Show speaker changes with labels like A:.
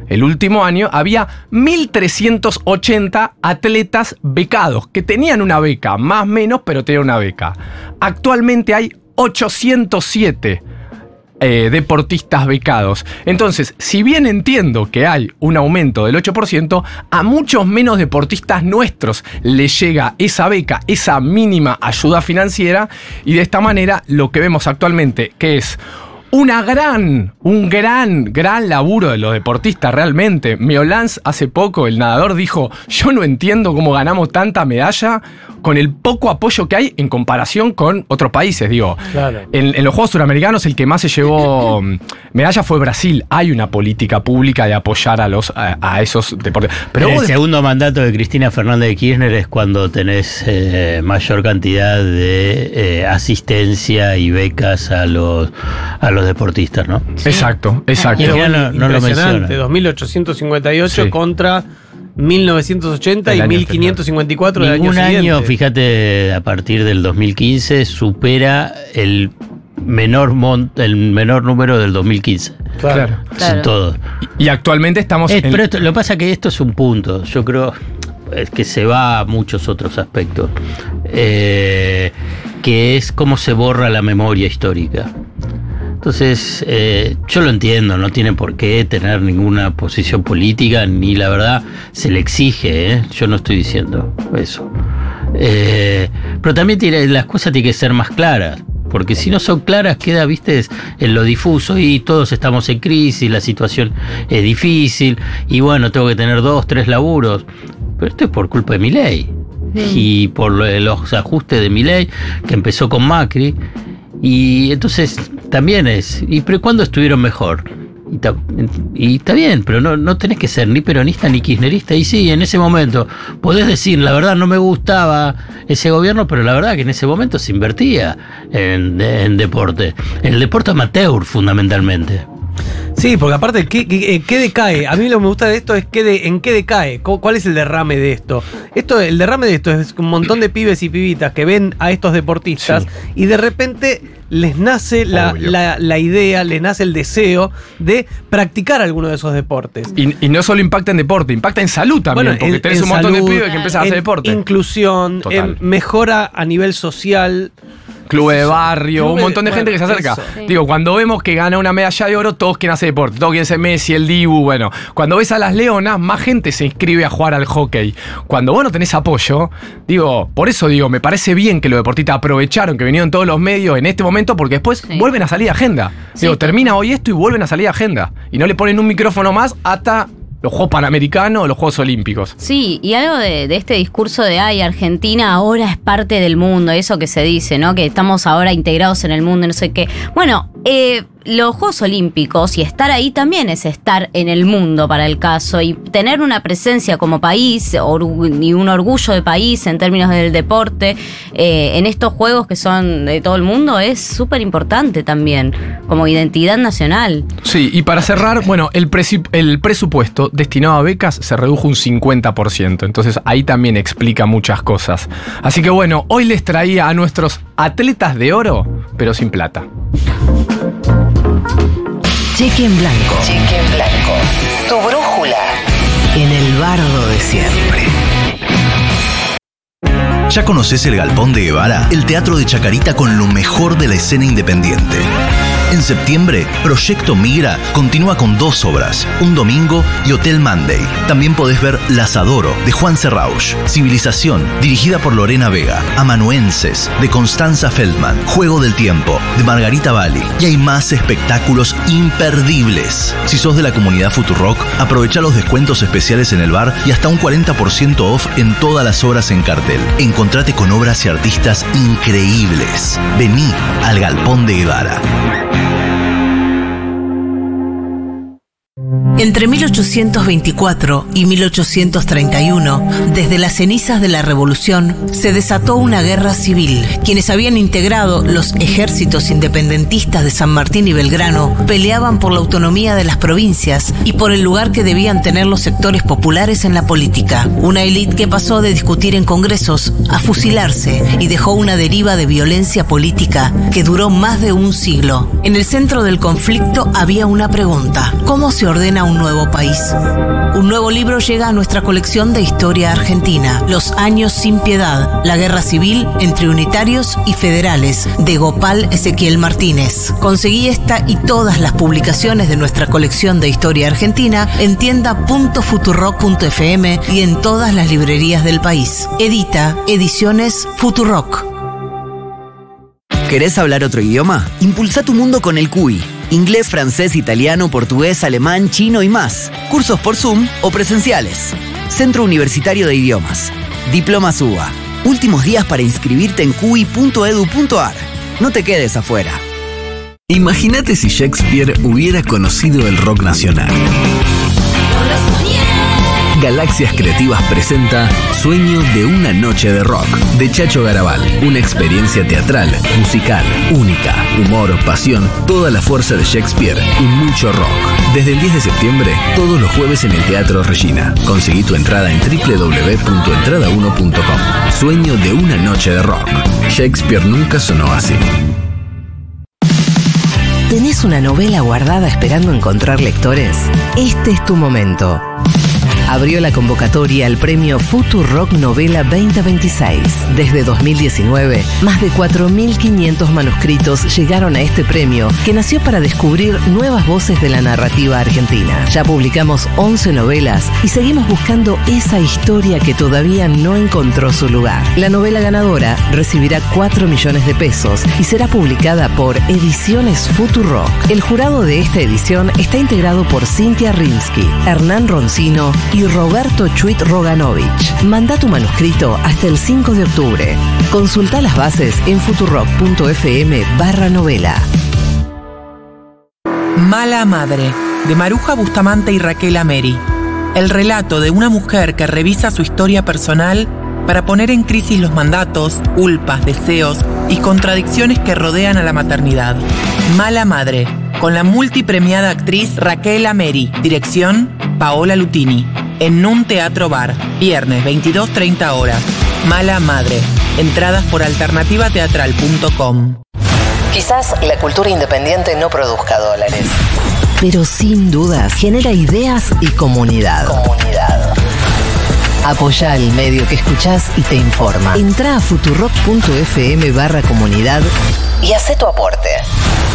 A: el último año, había 1.380 atletas becados, que tenían una beca, más o menos, pero tenían una beca. Actualmente hay 807 deportistas becados. Entonces, si bien entiendo que hay un aumento del 8%, a muchos menos deportistas nuestros les llega esa beca, esa mínima ayuda financiera, y de esta manera lo que vemos actualmente, que es un gran laburo de los deportistas realmente. Meolans hace poco, el nadador, dijo: yo no entiendo cómo ganamos tanta medalla con el poco apoyo que hay en comparación con otros países. Digo, claro. En los Juegos Suramericanos el que más se llevó medalla fue Brasil. Hay una política pública de apoyar a esos deportes. Pero
B: el segundo mandato de Cristina Fernández de Kirchner es cuando tenés mayor cantidad de asistencia y becas a los deportistas, ¿no?
A: Sí. Exacto.
C: Y
B: no lo menciona.
C: 2.858 sí. Contra 1.980 y 1.554 del año siguiente.
B: Ningún año, fíjate, a partir del 2015 supera el menor número del 2015.
A: Claro.
B: Son todos.
A: Y actualmente estamos
B: Pero lo que pasa es que esto es un punto. Yo creo que se va a muchos otros aspectos. Que es cómo se borra la memoria histórica. Entonces, yo lo entiendo, no tiene por qué tener ninguna posición política, ni la verdad se le exige, yo no estoy diciendo eso. Pero también las cosas tienen que ser más claras, porque si no son claras queda, viste, en lo difuso, y todos estamos en crisis, la situación es difícil, y bueno, tengo que tener 2, 3 laburos, pero esto es por culpa de Milei, y por los ajustes de Milei, que empezó con Macri. Y entonces también pero ¿cuándo estuvieron mejor? Y está bien, pero no tenés que ser ni peronista ni kirchnerista. Y sí, en ese momento podés decir, la verdad no me gustaba ese gobierno, pero la verdad que en ese momento se invertía en deporte, en el deporte amateur fundamentalmente.
C: Sí, porque aparte, ¿qué decae? A mí lo que me gusta de esto es en qué decae. ¿Cuál es el derrame de esto? El derrame de esto es un montón de pibes y pibitas que ven a estos deportistas, sí, y de repente les nace la idea, les nace el deseo de practicar alguno de esos deportes.
A: Y no solo impacta en deporte, impacta en salud también, porque tenés un montón de pibes que empiezan a hacer deporte.
C: Inclusión, mejora a nivel social.
A: Club de barrio, un montón de gente que se acerca.
C: Sí.
A: Digo, cuando vemos que gana una medalla de oro, todos quieren hacer deporte, todos quieren ser Messi, el Dibu, bueno. Cuando ves a las leonas, más gente se inscribe a jugar al hockey. Cuando vos no tenés apoyo, por eso me parece bien que los deportistas aprovecharon que vinieron todos los medios en este momento, porque después vuelven a salir a agenda. Sí, termina hoy esto y vuelven a salir a agenda. Y no le ponen un micrófono más hasta los Juegos Panamericanos o los Juegos Olímpicos.
D: Sí, y algo de este discurso de Argentina ahora es parte del mundo, eso que se dice, ¿no? Que estamos ahora integrados en el mundo, no sé qué. Bueno, los Juegos Olímpicos y estar ahí también es estar en el mundo para el caso, y tener una presencia como país y un orgullo de país en términos del deporte en estos juegos que son de todo el mundo es súper importante también como identidad nacional.
A: Sí, y para cerrar, el presupuesto destinado a becas se redujo un 50%, entonces ahí también explica muchas cosas. Así que hoy les traía a nuestros atletas de oro, pero sin plata.
E: Cheque en blanco. Cheque en blanco. Tu brújula. En el bardo de siempre.
F: ¿Ya conoces el Galpón de Guevara? El teatro de Chacarita con lo mejor de la escena independiente. En septiembre, Proyecto Migra continúa con 2 obras, Un Domingo y Hotel Monday. También podés ver Las Adoro, de Juan Serrauch, Civilización, dirigida por Lorena Vega, Amanuenses, de Constanza Feldman, Juego del Tiempo, de Margarita Bali. Y hay más espectáculos imperdibles. Si sos de la comunidad Futurock, aprovecha los descuentos especiales en el bar y hasta un 40% off en todas las obras en cartel. Encontrate con obras y artistas increíbles. Vení al Galpón de Guevara.
E: Entre 1824 y 1831, desde las cenizas de la Revolución, se desató una guerra civil. Quienes habían integrado los ejércitos independentistas de San Martín y Belgrano peleaban por la autonomía de las provincias y por el lugar que debían tener los sectores populares en la política. Una élite que pasó de discutir en congresos a fusilarse y dejó una deriva de violencia política que duró más de un siglo. En el centro del conflicto había una pregunta: ¿cómo se ordena un nuevo país. Un nuevo libro llega a nuestra colección de historia argentina, Los años sin piedad, la guerra civil entre unitarios y federales, de Gopal Ezequiel Martínez. Conseguí esta y todas las publicaciones de nuestra colección de historia argentina en tienda.futurock.fm y en todas las librerías del país. Edita Ediciones Futurock.
G: ¿Querés hablar otro idioma? Impulsa tu mundo con el CUI. Inglés, francés, italiano, portugués, alemán, chino y más. Cursos por Zoom o presenciales. Centro Universitario de Idiomas. Diplomas UBA. Últimos días para inscribirte en cui.edu.ar. No te quedes afuera.
F: Imagínate si Shakespeare hubiera conocido el rock nacional. Galaxias Creativas presenta Sueño de una noche de rock, de Chacho Garabal. Una experiencia teatral, musical, única, humor, pasión, toda la fuerza de Shakespeare y mucho rock. Desde el 10 de septiembre, todos los jueves en el Teatro Regina. Conseguí tu entrada en www.entrada1.com. Sueño de una noche de rock. Shakespeare nunca sonó así.
H: ¿Tenés una novela guardada esperando encontrar lectores? Este es tu momento. Abrió la convocatoria al premio Futurock Novela 2026. Desde 2019, más de 4.500 manuscritos llegaron a este premio, que nació para descubrir nuevas voces de la narrativa argentina. Ya publicamos 11 novelas y seguimos buscando esa historia que todavía no encontró su lugar. La novela ganadora recibirá 4 millones de pesos y será publicada por Ediciones Futurock. El jurado de esta edición está integrado por Cintia Rimsky, Hernán Roncino y Roberto Chuit Roganovich. Manda tu manuscrito hasta el 5 de octubre. Consulta las bases en futurock.fm/novela.
I: Mala Madre, de Maruja Bustamante y Raquel Ameri. El relato de una mujer que revisa su historia personal para poner en crisis los mandatos, culpas, deseos y contradicciones que rodean a la maternidad. Mala Madre, con la multipremiada actriz Raquel Ameri. Dirección, Paola Lutini. En un teatro bar, viernes 22:30 horas. Mala Madre. Entradas por alternativateatral.com.
H: Quizás la cultura independiente no produzca dólares, pero sin dudas genera ideas y comunidad. Apoyá el medio que escuchás y te informa. Entrá a futurock.fm/comunidad y hacé tu aporte.